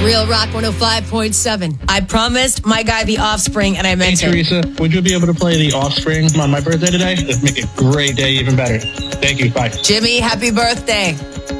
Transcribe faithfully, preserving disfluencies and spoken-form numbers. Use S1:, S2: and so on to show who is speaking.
S1: Real Rock one oh five point seven.
S2: I promised my guy The Offspring, and I
S3: Hey,
S2: meant it.
S3: Teresa, would you be able to play The Offspring on my birthday today? Let's make a great day even better. Thank you. Bye.
S2: Jimmy, happy birthday.